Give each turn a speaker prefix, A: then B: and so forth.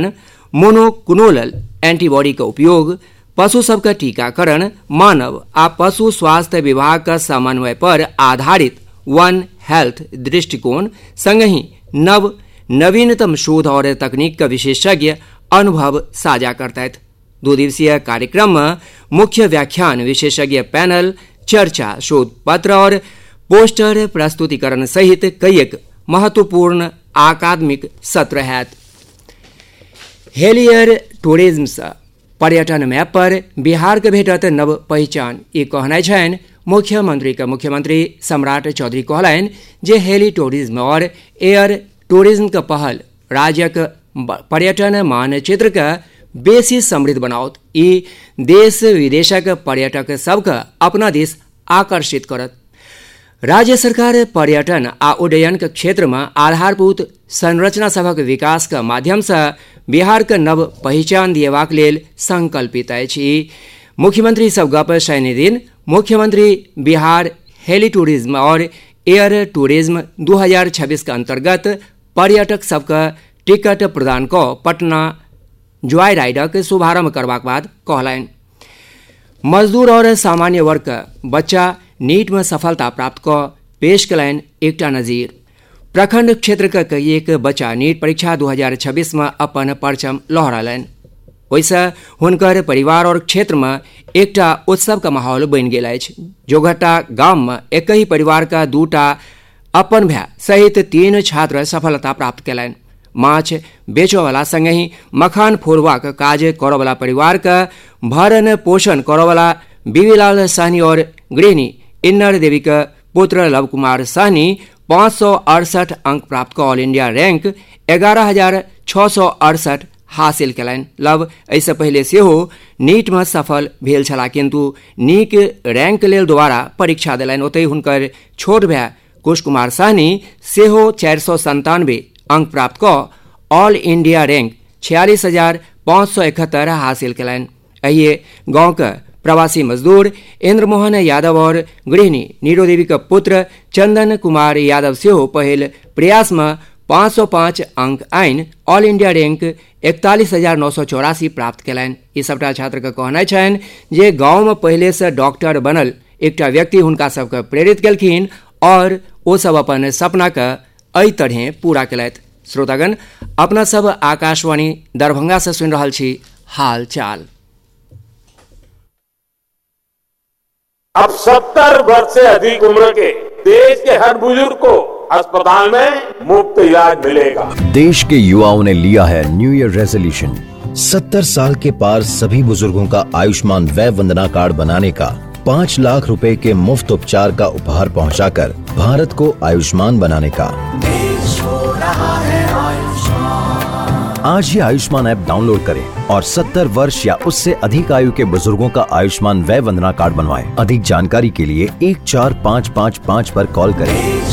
A: Monoclonal antibody का उपयोग, पशु सबका टीकाकरण, मानव आ पशु स्वास्थ्य विभाग का समन्वय पर आधारित वन हेल्थ दृष्टिकोण संगही नवीनतम शोध और तकनीक का विशेषज्ञ अनुभव साझा करता है। 2 दिवसीय कार्यक्रम में मुख्य व्याख्यान, विशेषज्ञ पैनल, चर्चा, शोध पत्र और पोस्टर प्रस्तुतिकरण सहित कई एक महत्वपूर्ण अकादमिक सत्र है। हेलियर टूरिज्म से पर्यटन मैप पर बिहार के भेटत नव पहचान, ये कहना है मुख्यमंत्री सम्राट चौधरी कहलन जे हेली टूरिज्म और एयर टूरिज्म का पहल राज्य के पर्यटन मानचित्र का बेसी समृद्ध बनाओत, ई देश विदेशक पर्यटक सबके अपना देश आकर्षित करत। राज्य सरकार पर्यटन आ उड्डयन के क्षेत्र में आधारभूत संरचना सभक विकास के माध्यम से बिहार के नव पहचान दिएबाक लेल संकल्पित अछि। मुख्यमंत्री सब गप शनि दिन मुख्यमंत्री बिहार हेली टूरिज्म और एयर टूरिज्म 2026 के अंतर्गत पर्यटक सबके टिकट प्रदान क पटना जॉय राइडक शुभारंभ करबाक बाद कहलनि मजदूर और सामान्य वर्ग के बच्चा नीट में सफलता प्राप्त क पेश कलनि एकटा नजीर। प्रखंड क्षेत्र के कई एक बच्चा नीट परीक्षा 2026 में अपन परचम लहरालनि। वैसे हुनकर परिवार और क्षेत्र में एकटा उत्सव का माहौल बन गेल अछि। जोघट्टा गांव में एक ही परिवार का 2टा अपन भाई सहित 3 छात्र सफलता प्राप्त कलनि। माछ बेचोवाला संगे ही मखान फोड़बाक काज करवाला परिवार का भरण पोषण करवाला बीवीलाल साहनी और गृहिणी इन्नर देवी का पुत्र लव कुमार साहनी 568 अंक प्राप्त कर ऑल इंडिया रैंक 11,668 हासिल कलनि। लव ऐसे पहले से हो नीट में सफल भेल छला, किंतु नीक रैंक लेल दोबारा परीक्षा दिलनि। ओतहि हुनकर छोट भाई कुश कुमार साहनी सेहो 497 अंक प्राप्त कर ऑल इंडिया रैंक 46,571 हासिल कलनि। अहिए गांव के प्रवासी मजदूर इंद्रमोहन यादव और गृहिणी नीरो देवी का पुत्र चंदन कुमार यादव से हो पहल प्रयास में 505 अंक आइन ऑल इंडिया रैंक 41,984 प्राप्त कलनि। ई सबटा छात्र का कहना छनि जे गांव में पहले से डॉक्टर बनल एकटा व्यक्ति हुनका सबके प्रेरित केलखिन और ओ सब अपन सपना के एहि तरह पूरा कलथि। श्रोतागण, अपना सब आकाशवाणी दरभंगा से सुनि रहल छी हाल चाल।
B: अब 70 वर्ष से अधिक उम्र के देश के हर बुजुर्ग को अस्पताल में मुफ्त इलाज मिलेगा।
C: देश के युवाओं ने लिया है न्यू ईयर रेजोल्यूशन, 70 साल के पार सभी बुजुर्गों का आयुष्मान वय वंदना कार्ड बनाने का, 5 लाख रुपए के मुफ्त उपचार का उपहार पहुंचाकर भारत को आयुष्मान बनाने का।
D: देश हो रहा है आयुष्मान।
C: आज ही आयुष्मान ऐप डाउनलोड करें और 70 वर्ष या उससे अधिक आयु के बुजुर्गों का आयुष्मान वय वंदना कार्ड बनवाएं। अधिक जानकारी के लिए 14555 पर कॉल करें।